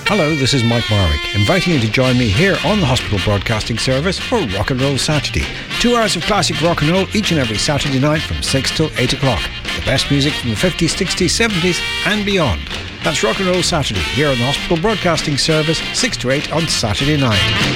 Hello, this is Mike Marwick, inviting you to join me here on the Hospital Broadcasting Service for Rock and Roll Saturday. 2 hours of classic rock and roll each and every Saturday night from 6 till 8 o'clock. The best music from the 50s, 60s, 70s and beyond. That's Rock and Roll Saturday here on the Hospital Broadcasting Service, 6 to 8 on Saturday night.